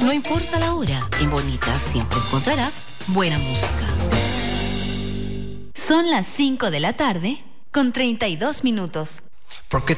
No importa la hora, en Bonita siempre encontrarás buena música. Son las 5 de la tarde con 32 minutos. ¿Por qué